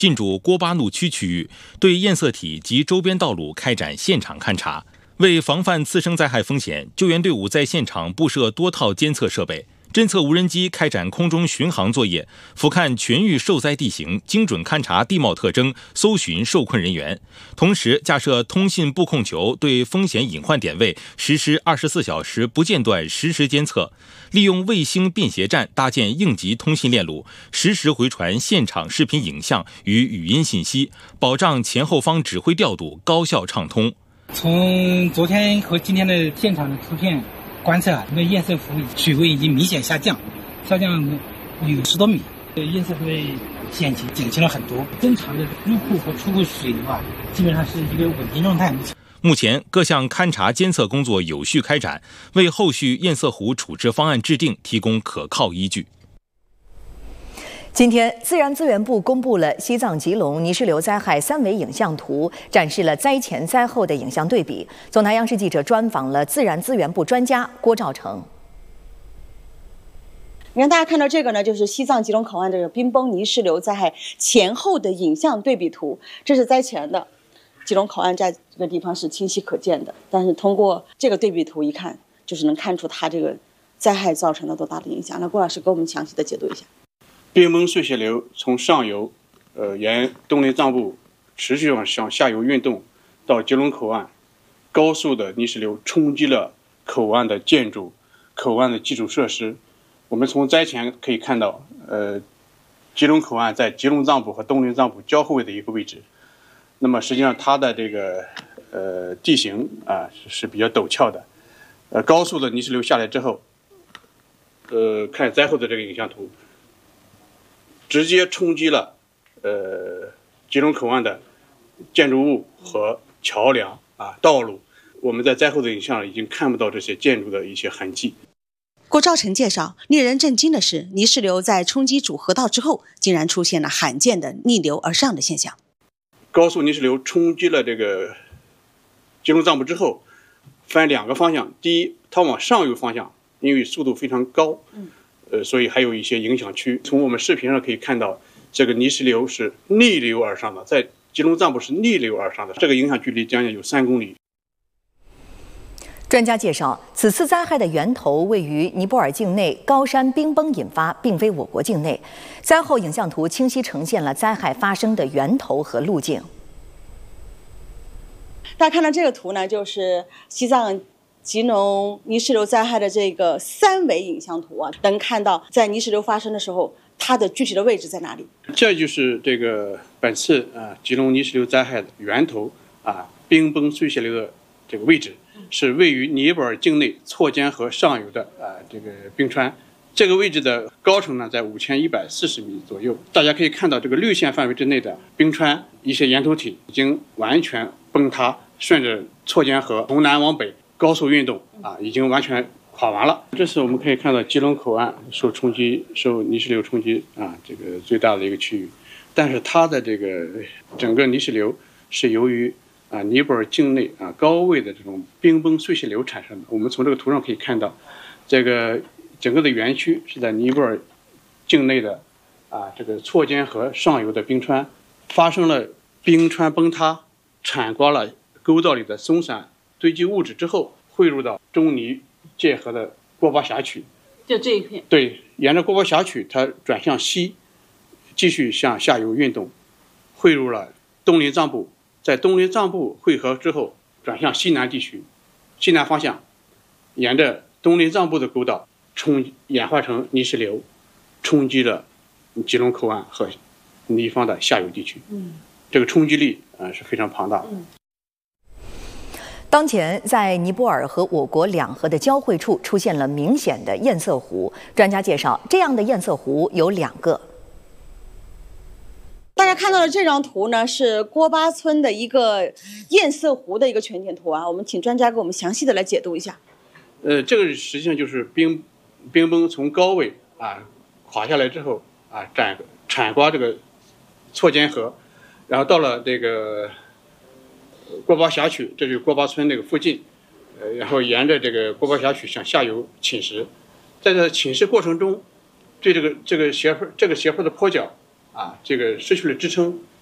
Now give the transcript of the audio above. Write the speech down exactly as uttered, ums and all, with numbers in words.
进驻郭巴路区区域，对堰塞体及周边道路开展现场勘查。为防范次生灾害风险，救援队伍在现场布设多套监测设备，侦测无人机开展空中巡航作业，俯瞰全域受灾地形，精准勘察地貌特征，搜寻受困人员。同时，架设通信布控球，对风险隐患点位实施二十四小时不间断实时监测，利用卫星便携站搭建应急通信链路，实时回传现场视频影像与语音信息，保障前后方指挥调度高效畅通。 从昨天和今天的现场的图片观测啊，那堰塞湖水位已经明显下降，下降有十多米，堰塞湖的险情减轻了很多。正常的入库和出库水流啊，基本上是一个稳定状态。 目前各项勘查监测工作有序开展，为后续堰塞湖处置方案制定提供可靠依据。 今天，自然资源部公布了西藏吉隆泥石流灾害三维影像图，展示了灾前灾后的影像对比。总台央视记者专访了自然资源部专家郭兆成。 你看，大家看到这个呢，就是西藏吉隆口岸这个冰崩泥石流灾害前后的影像对比图。这是灾前的，吉隆口岸在这个地方是清晰可见的，但是通过这个对比图一看，就是能看出它这个灾害造成了多大的影响。那郭老师给我们详细的解读一下。 冰崩碎屑流从上游，呃，沿东林藏布持续往向下游运动，到吉隆口岸，高速的泥石流冲击了口岸的建筑、口岸的基础设施。我们从灾前可以看到，呃，吉隆口岸在吉隆藏布和东林藏布交汇的一个位置。那么实际上它的这个呃地形啊是比较陡峭的，呃，高速的泥石流下来之后，呃，看灾后的这个影像图。直接冲击了，呃，吉隆口岸的建筑物和桥梁啊、道路。我们在灾后的影像已经看不到这些建筑的一些痕迹。 郭兆成介绍，令人震惊的是，泥石流在冲击主河道之后，竟然出现了罕见的逆流而上的现象。 高速泥石流冲击了这个吉隆藏布之后，分两个方向。第一，它往上游方向，因为速度非常高。嗯。呃，所以还有一些影响区。从我们视频上可以看到，这个泥石流是逆流而上的，在吉隆藏布是逆流而上的，这个影响距离将近有三公里。 专家介绍，此次灾害的源头位于尼泊尔境内高山冰崩引发，并非我国境内。灾后影像图清晰呈现了灾害发生的源头和路径。 大家看到这个图呢，就是西藏吉隆泥石流灾害的这个三维影像图啊，能看到在泥石流发生的时候，它的具体的位置在哪里？ 这就是这个本次啊吉隆泥石流灾害的源头啊，冰崩碎屑流的这个位置是位于尼泊尔境内错间河上游的啊这个冰川。这个位置的高程呢在五千一百四十米左右。大家可以看到，这个绿线范围之内的冰川一些岩头体已经完全崩塌，顺着错间河从南往北高速运动啊，已经完全垮完了。这是我们可以看到吉隆口岸受冲击、受泥石流冲击啊，这个最大的一个区域。但是它的这个整个泥石流是由于啊尼泊尔境内啊高位的这种冰崩碎屑流产生的。我们从这个图上可以看到，这个整个的园区是在尼泊尔境内的啊这个错间河上游的冰川发生了冰川崩塌，铲刮了沟道里的松散堆积物质之后，汇入到中尼界河的郭巴峡曲， 就这一片。 对，沿着郭巴峡曲，它转向西，继续向下游运动，汇入了东林藏布。在东林藏布汇合之后，转向西南地区，西南方向，沿着东林藏布的沟道冲演化成泥石流，冲击了吉隆口岸和尼方的下游地区。嗯，这个冲击力啊、呃、是非常庞大的。嗯。 当前，在尼泊尔和我国两河的交汇处出现了明显的堰塞湖。专家介绍，这样的堰塞湖有两个。 大家看到的这张图呢，是郭巴村的一个堰塞湖的一个全景图啊。我们请专家给我们详细的来解读一下。 呃，这个实际上就是冰冰崩从高位啊垮下来之后啊，铲铲刮这个错间河，然后到了这个郭巴峡曲，这就是郭巴村那个附近，呃，然后沿着这个郭巴峡曲向下游侵蚀，在这侵蚀过程中，对这个这个斜坡这个斜坡的坡角啊，这个失去了支撑。